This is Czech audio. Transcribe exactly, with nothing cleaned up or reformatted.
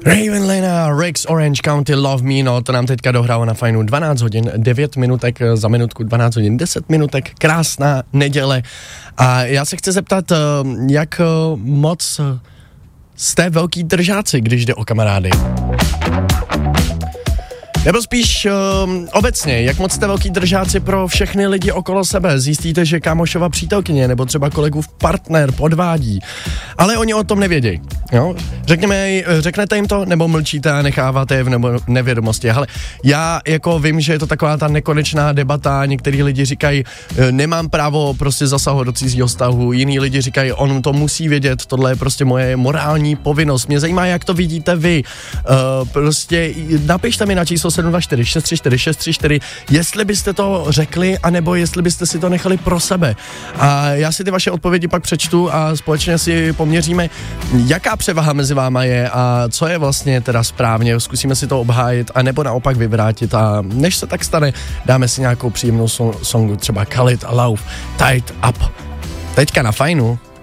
Raven Lena, Rex Orange County Love Me, no to nám teďka dohrálo na fajnu dvanáct hodin, devět minutek, za minutku dvanáct hodin, deset minutek, krásná neděle. A já se chci zeptat, jak moc jste velký držáci, když jde o kamarády? Nebo spíš um, obecně, jak moc jste velký držáci pro všechny lidi okolo sebe. Zjistíte, že kámošova přítelkyně nebo třeba kolegův partner podvádí, ale oni o tom nevědějí. Jo? Řekněme, řeknete jim to, nebo mlčíte a necháváte je v nebo nevědomosti. Ale já jako vím, že je to taková ta nekonečná debata, některý lidi říkají, nemám právo prostě zasahovat do cizího vztahu, jiní lidi říkají, on to musí vědět, tohle je prostě moje morální povinnost. Mě zajímá, jak to vidíte vy. Uh, prostě napište mi na číslo sedm dva čtyři šest tři čtyři šest tři čtyři, jestli byste to řekli, anebo jestli byste si to nechali pro sebe. A já si ty vaše odpovědi pak přečtu a společně si poměříme, jaká převaha mezi váma je a co je vlastně teda správně. Zkusíme si to obhájit, anebo naopak vyvrátit. A než se tak stane, dáme si nějakou příjemnou songu, třeba Khalid a Lauf, Tied Up. Teďka na fajnu.